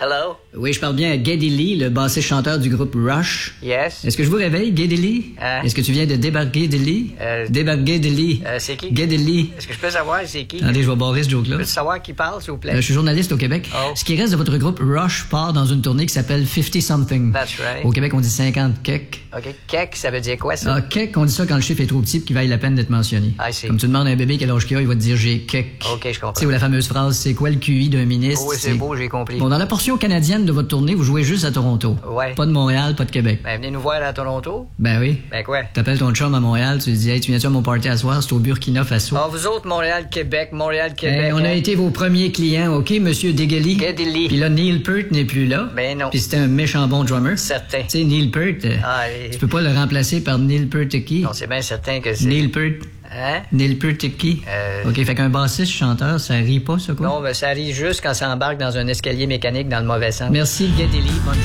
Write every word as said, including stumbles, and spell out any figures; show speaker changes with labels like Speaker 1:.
Speaker 1: Hello?
Speaker 2: Oui, je parle bien à Geddy Lee, le bassiste chanteur du groupe Rush.
Speaker 1: Yes?
Speaker 2: Est-ce que je vous réveille, Geddy Lee?
Speaker 1: Hein?
Speaker 2: Est-ce que tu viens de débarquer de Lee?
Speaker 1: Euh...
Speaker 2: Débarquer de Lee.
Speaker 1: Euh, c'est qui?
Speaker 2: Geddy Lee.
Speaker 1: Est-ce que je peux savoir c'est qui?
Speaker 2: Attendez, je vais barrer ce joke-là.
Speaker 1: Je peux savoir qui parle, s'il vous plaît?
Speaker 2: Euh, je suis journaliste au Québec.
Speaker 1: Oh.
Speaker 2: Ce qui reste de votre groupe Rush part dans une tournée qui s'appelle fifty something.
Speaker 1: That's right.
Speaker 2: Au Québec, on dit cinquante kek.
Speaker 1: OK. Kek, ça veut dire quoi, ça?
Speaker 2: Ah, kek, on dit ça quand le chiffre est trop petit pour qu'il vaille la peine d'être mentionné.
Speaker 1: I see.
Speaker 2: Comme tu demandes à un bébé quel âge qu'il a, il va te dire j'ai kek.
Speaker 1: OK, je comprends.
Speaker 2: Tu sais, ou la fameuse phrase, c'est quoi le Q I d'un ministre?
Speaker 1: Oh, oui, c'est beau, j'ai compris.
Speaker 2: Bon, dans la portion canadienne de votre tournée, vous jouez juste à Toronto.
Speaker 1: Ouais.
Speaker 2: Pas de Montréal, pas de Québec.
Speaker 1: Ben, venez nous voir à Toronto.
Speaker 2: Ben oui.
Speaker 1: Ben quoi?
Speaker 2: T'appelles ton chum à Montréal, tu lui dis, hey, tu viens-tu à mon party à soir, c'est au Burkina Faso.
Speaker 1: Ah, vous autres, Montréal, Québec, Montréal, Québec.
Speaker 2: Hey, on a
Speaker 1: hein?
Speaker 2: été vos premiers clients, OK, monsieur Degelly?
Speaker 1: Geddy Lee.
Speaker 2: Puis là, Neil Peart n'est plus là.
Speaker 1: Ben non.
Speaker 2: Puis c'était un méchant bon drummer.
Speaker 1: Certain.
Speaker 2: Tu sais, Neil Peart, euh,
Speaker 1: Ah, et-
Speaker 2: tu peux pas le remplacer par Neil Peart-Qui?
Speaker 1: Non, c'est bien certain que c'est...
Speaker 2: Neil Peart.
Speaker 1: Hein?
Speaker 2: Neil Peart-Qui?
Speaker 1: Euh...
Speaker 2: OK, fait qu'un bassiste chanteur, ça rit pas, ça, quoi?
Speaker 1: Non, ben ça arrive juste quand ça embarque dans un escalier mécanique dans le mauvais sens.
Speaker 2: Merci, Geddy Lee. Bonne